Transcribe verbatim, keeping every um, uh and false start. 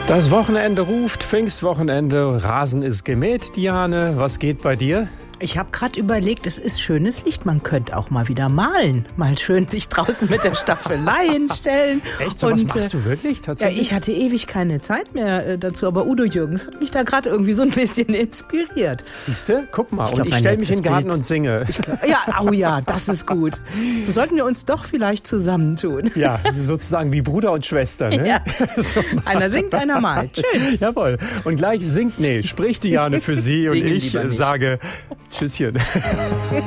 Das Wochenende ruft, Pfingstwochenende, Rasen ist gemäht. Diane, was geht bei dir? Ich habe gerade überlegt, es ist schönes Licht. Man könnte auch mal wieder malen. Mal schön sich draußen mit der Staffelei hinstellen. Echt? So und, was machst du wirklich tatsächlich? Ja, ich hatte ewig keine Zeit mehr äh, dazu. Aber Udo Jürgens hat mich da gerade irgendwie so ein bisschen inspiriert. Siehst du? Guck mal. Ich und glaub, ich mein stelle mich in den letztes Garten Bild- und singe. Ich glaub, ja, oh ja, das ist gut. Sollten wir uns doch vielleicht zusammentun. Ja, sozusagen wie Bruder und Schwester. Ne? Ja. So. Einer singt, einer malt. Schön. Jawohl. Und gleich singt, nee, spricht Diane für sie und Singen ich lieber nicht. sage Tschüsschen.